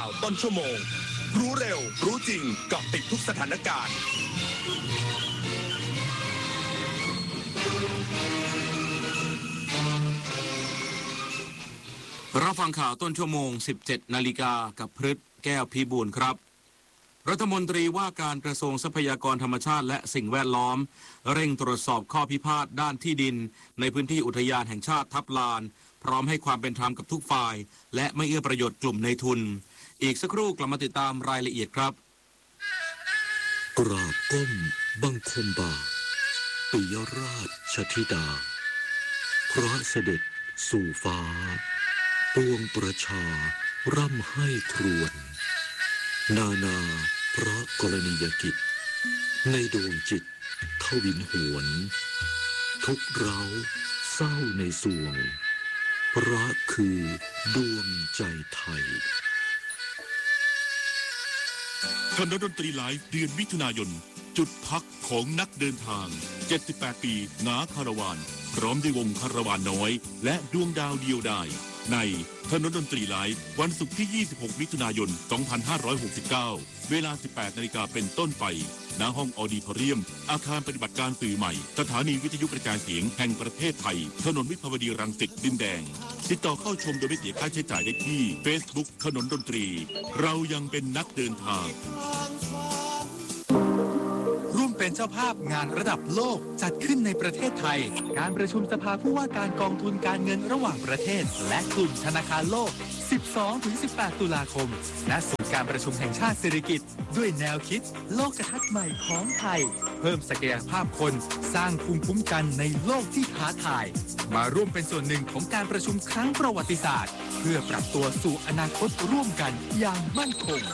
าวต้นชั่วโมงรู้เร็วรู้จริงเกาะติดทุกสถานการณ์รับฟังข่าวต้นชั่วโมง 17 นาฬิกากับพฤทธิ์แก้วพิบูลครับรัฐมนตรีว่าการกระทรวงทรัพยากรธรรมชาติและสิ่งแวดล้อมเร่งตรวจสอบข้อพิพาทด้านที่ดินในพื้นที่อุทยานแห่งชาติทับลานพร้อมให้ความเป็นธรรมกับทุกฝ่ายและไม่เอื้อประโยชน์กลุ่มในทุนอีกสักครู่กลับมาติดตามรายละเอียดครับกราบก้มบังคมบาทปิยราชธิดาพระเสด็จสู่ฟ้าปวงประชาร่ำให้ครวญนานาพระกรณียกิจในดวงจิตทวินหวนทุกเร้าเศร้าในสวงพระคือดวงใจไทยคณะดนตรีไลฟ์เดือนมิถุนายนจุดพักของนักเดินทาง78ปีนาคาราวานพร้อมด้วยวงคาราวานน้อยและดวงดาวเดียวดายในถนนดนตรีไลฟ์วันศุกร์ที่26มิถุนายน2569เวลา 18 นาฬิกาเป็นต้นไปณห้องออดิทอเรียมอาคารปฏิบัติการสื่อใหม่สถานีวิทยุกระจายเสียงแห่งประเทศไทยถนนวิภาวดีรังสิตดินแดงติดต่อเข้าชมโดยไม่เสียค่าใช้จ่ายได้ที่ Facebook ถนนดนตรีเรายังเป็นนักเดินทางร่วมเป็นเจ้าภาพงานระดับโลกจัดขึ้นในประเทศไทยการประชุมสภาผู้ว่าการกองทุนการเงินระหว่างประเทศและกลุ่มธนาคารโลก 12-18 ตุลาคมณศูนย์การประชุมแห่งชาติสิริกิติ์ด้วยแนวคิดโลกทัศน์ใหม่ของไทยเพิ่มศักยภาพคนสร้างภูมิคุ้มกันในโลกที่ท้าทายมาร่วมเป็นส่วนหนึ่งของการประชุมครั้งประวัติศาสตร์เพื่อปรับตัวสู่อนาคตร่วมกันอย่างมั่นคง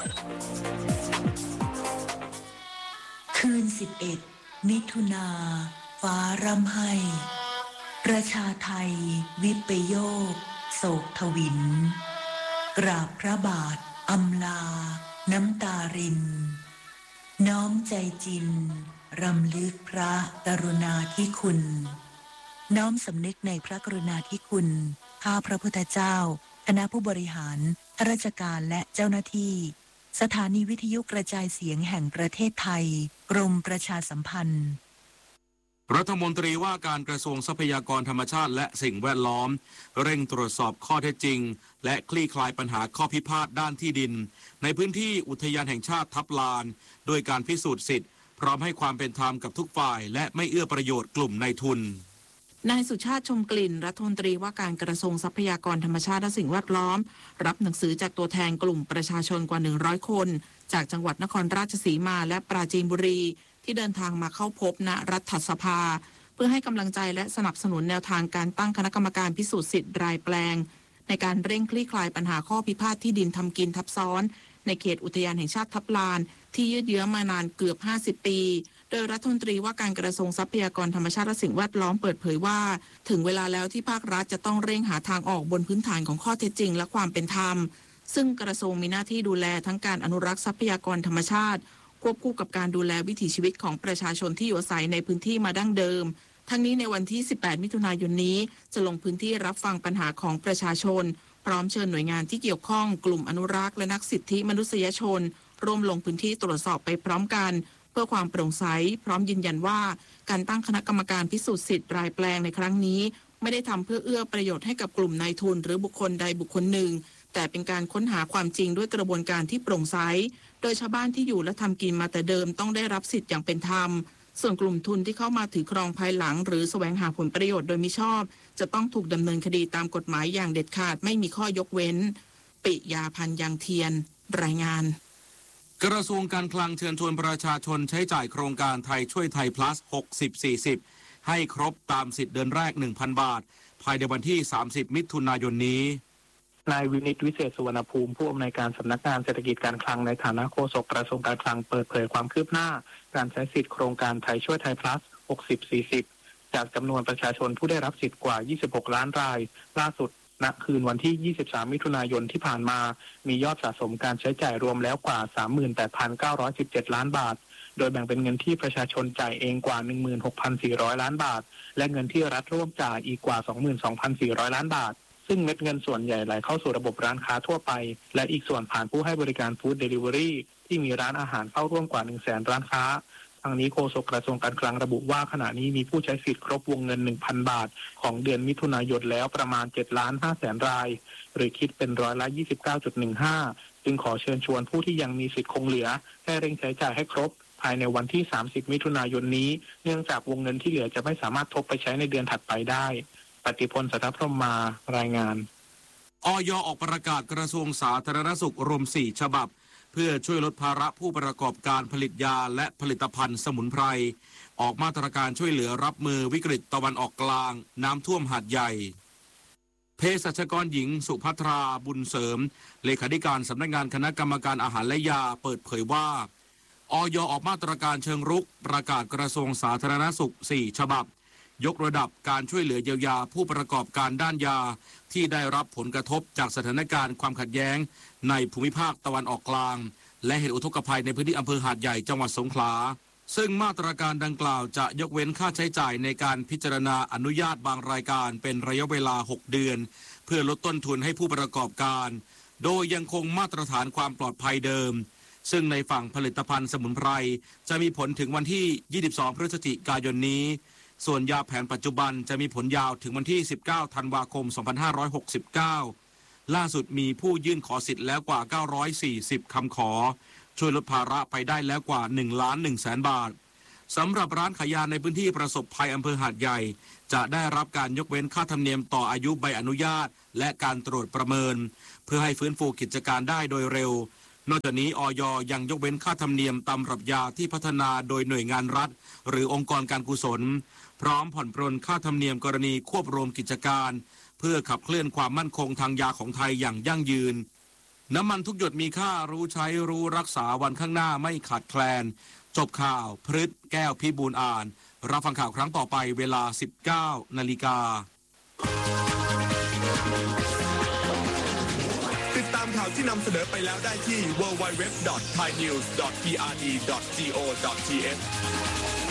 คืน11มิถุนาฟ้าร่ำไห้ประชาไทยวิปโยคโศกทวินกราบพระบาทอำลาน้ำตารินน้อมใจจินรำลึกพระกรุณาธิคุณน้อมสำนึกในพระกรุณาธิคุณข้าพระพุทธเจ้าคณะผู้บริหารข้าราชการและเจ้าหน้าที่สถานีวิทยุกระจายเสียงแห่งประเทศไทยกรมประชาสัมพันธ์รัฐมนตรีว่าการกระทรวงทรัพยากรธรรมชาติและสิ่งแวดล้อมเร่งตรวจสอบข้อเท็จจริงและคลี่คลายปัญหาข้อพิพาทด้านที่ดินในพื้นที่อุทยานแห่งชาติทับลานโดยการพิสูจน์สิทธิ์พร้อมให้ความเป็นธรรมกับทุกฝ่ายและไม่เอื้อประโยชน์กลุ่มนายทุนนายสุชาติชมกลิ่นรัฐมนตรีว่าการกระทรวงทรัพยากรธรรมชาติและสิ่งแวดล้อมรับหนังสือจากตัวแทนกลุ่มประชาชนกว่า100คนจากจังหวัดนครราชสีมาและปราจีนบุรีที่เดินทางมาเข้าพบณรัฐสภาเพื่อให้กำลังใจและสนับสนุนแนวทางการตั้งคณะกรรมการพิสูจน์สิทธิ์รายแปลงในการเร่งคลี่คลายปัญหาข้อพิพาทที่ดินทำกินทับซ้อนในเขตอุทยานแห่งชาติทับลานที่ยืดเยื้อมานานเกือบ50ปีโดยรัฐมนตรีว่าการกระทรวงทรัพยากรธรรมชาติและสิ่งแวดล้อมเปิดเผยว่าถึงเวลาแล้วที่ภาครัฐจะต้องเร่งหาทางออกบนพื้นฐานของข้อเท็จจริงและความเป็นธรรมซึ่งกระทรวงมีหน้าที่ดูแลทั้งการอนุรักษ์ทรัพยากรธรรมชาติควบคู่กับการดูแลวิถีชีวิตของประชาชนที่อยู่อาศัยในพื้นที่มาดั้งเดิมทั้งนี้ในวันที่18มิถุนายนนี้จะลงพื้นที่รับฟังปัญหาของประชาชนพร้อมเชิญหน่วยงานที่เกี่ยวข้องกลุ่มอนุรักษ์และนักสิทธิมนุษยชนร่วมลงพื้นที่ตรวจสอบไปพร้อมกันเพื่อความโปร่งใสพร้อมยืนยันว่าการตั้งคณะกรรมการพิสูจน์สิทธิ์รายแปลงในครั้งนี้ไม่ได้ทำเพื่อเอื้อประโยชน์ให้กับกลุ่มนายทุนหรือบุคคลใดบุคคลหนึ่งแต่เป็นการค้นหาความจริงด้วยกระบวนการที่โปร่งใสโดยชาวบ้านที่อยู่และทำกินมาแต่เดิมต้องได้รับสิทธิ์อย่างเป็นธรรมส่วนกลุ่มทุนที่เข้ามาถือครองภายหลังหรือแสวงหาผลประโยชน์โดยมิชอบจะต้องถูกดำเนินคดีตามกฎหมายอย่างเด็ดขาดไม่มีข้อยกเว้นปิยาพันธ์ยังเทียนรายงานกระทรวงการคลังเชิญชวนประชาชนใช้จ่ายโครงการไทยช่วยไทย plus 60-40 ให้ครบตามสิทธิ์เดือนแรก 1,000 บาทภายในวันที่30มิถุนายนนี้นายวินิตวิเศษสุวรรณภูมิผู้อำนวยการสำนักงานเศรษฐกิจการคลังในฐานะโฆษกกระทรวงการคลังเปิดเผยความคืบหน้าการใช้สิทธิโครงการไทยช่วยไทย plus 60-40 จากจำนวนประชาชนผู้ได้รับสิทธิ์กว่า26ล้านรายล่าสุดณคืนวันที่23มิถุนายนที่ผ่านมามียอดสะสมการใช้จ่ายรวมแล้วกว่า 38,917 ล้านบาทโดยแบ่งเป็นเงินที่ประชาชนจ่ายเองกว่า 16,400 ล้านบาทและเงินที่รัฐร่วมจ่ายอีกกว่า 22,400 ล้านบาท ซึ่งซึ่งเม็ดเงินส่วนใหญ่ไหลเข้าสู่ระบบร้านค้าทั่วไปและอีกส่วนผ่านผู้ให้บริการฟู้ดเดลิเวอรี่ที่มีร้านอาหารเข้าร่วมกว่า 100,000 ร้านค้าทางนี้โฆษกกระทรวงการคลังระบุว่าขณะนี้มีผู้ใช้สิทธิ์ครบวงเงิน 1,000 บาทของเดือนมิถุนายนแล้วประมาณ 7,500,000 รายหรือคิดเป็นร้อยละ 29.15 จึงขอเชิญชวนผู้ที่ยังมีสิทธิ์คงเหลือให้เร่งใช้จ่ายให้ครบภายในวันที่ 30 มิถุนายนนี้เนื่องจากวงเงินที่เหลือจะไม่สามารถทบไปใช้ในเดือนถัดไปได้ปฏิพล สัทธพรหมารายงานอย.ออกประกาศกระทรวงสาธารณสุขรวม 4 ฉบับเพื่อช่วยลดภาระผู้ประกอบการผลิตยาและผลิตภัณฑ์สมุนไพรออกมาตรการช่วยเหลือรับมือวิกฤตตะวันออกกลางน้ำท่วมหาดใหญ่เภสัชกรหญิงสุภัทราบุญเสริมเลขาธิการสำนักงานคณะกรรมการอาหารและยาเปิดเผยว่าอย.ออกมาตรการเชิงรุกประกาศกระทรวงสาธารณสุข 4 ฉบับยกระดับการช่วยเหลือเยียวยาผู้ประกอบการด้านยาที่ได้รับผลกระทบจากสถานการณ์ความขัดแย้งในภูมิภาคตะวันออกกลางและเหตุอุทกภัยในพื้นที่อำเภอหาดใหญ่จังหวัดสงขลาซึ่งมาตรการดังกล่าวจะยกเว้นค่าใช้จ่ายในการพิจารณาอนุญาตบางรายการเป็นระยะเวลา 6 เดือนเพื่อลดต้นทุนให้ผู้ประกอบการโดยยังคงมาตรฐานความปลอดภัยเดิมซึ่งในฝั่งผลิตภัณฑ์สมุนไพรจะมีผลถึงวันที่ 22 พฤศจิกายนนี้ส่วนยาแผนปัจจุบันจะมีผลยาวถึงวันที่ 19 ธันวาคม 2569 ล่าสุดมีผู้ยื่นขอสิทธิ์แล้วกว่า 940 คำขอช่วยลดภาระไปได้แล้วกว่า 1,100,000 บาทสำหรับร้านขายยาในพื้นที่ประสบภัยอำเภอหาดใหญ่จะได้รับการยกเว้นค่าธรรมเนียมต่ออายุใบอนุญาตและการตรวจประเมินเพื่อให้ฟื้นฟูกิจการได้โดยเร็วนอกจากนี้อย.ยังยกเว้นค่าธรรมเนียมตำรับยาที่พัฒนาโดยหน่วยงานรัฐหรือองค์กรการกุศลพร้อมผ่อนปรนค่าธรรมเนียมกรณีควบรวมกิจการเพื่อขับเคลื่อนความมั่นคงทางยาของไทยอย่างยั่งยืนน้ำมันทุกหยดมีค่ารู้ใช้รู้รักษาวันข้างหน้าไม่ขาดแคลนจบข่าวพฤษแก้วพิบูลอ่านรับฟังข่าวครั้งต่อไปเวลา 19 นาฬิกาติดตามข่าวที่นำเสนอไปแล้วได้ที่ www.thainews.prd.go.th